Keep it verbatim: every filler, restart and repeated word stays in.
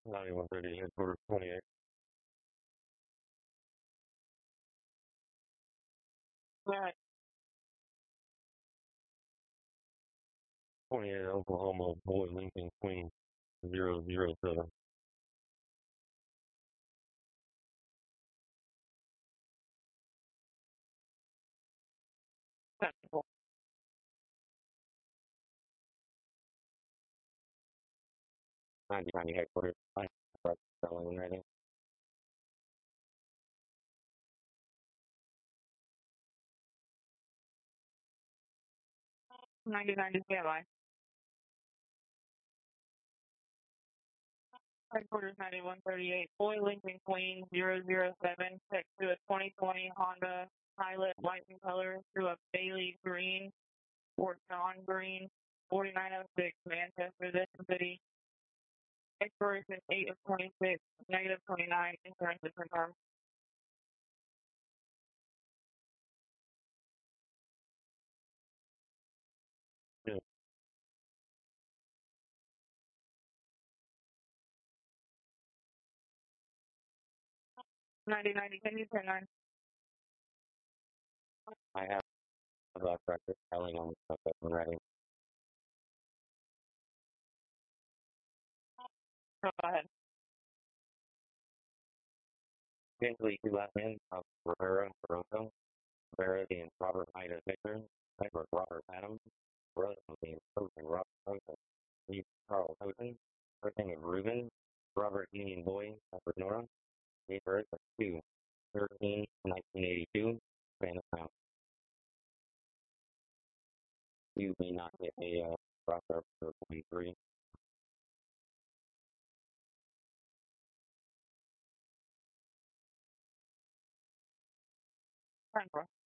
ninety-one thirty, headquarters twenty-eight. Right. twenty-eight, Oklahoma, Boy Lincoln Queen, zero zero seven. Technical. ninety ninety headquarters. I have selling ready. ninety ninety standby. Headquarters ninety-one thirty-eight, Boy Lincoln Queen zero zero seven, text to a twenty twenty Honda Pilot white in color to a Bailey green or John green, forty-nine oh six Manchester, this city. Expiration eight of twenty-six, negative twenty-nine, insurance is confirmed. Yeah. ninety ninety, can you turn nine? I have a black record selling on the subject when ready. Go ahead. Gently two last names of Rivera Toronto, Rivera being Robert Ida Victor, Edward Robert Adams, Rose being Hosen Robert Hosen, Lee Charles Hosen, first name of Reuben, Robert Union Boy, Edward Nora, date of birth of two thirteen nineteen eighty-two, Savannah Town. You may not get a uh, processor for twenty-three. ten four.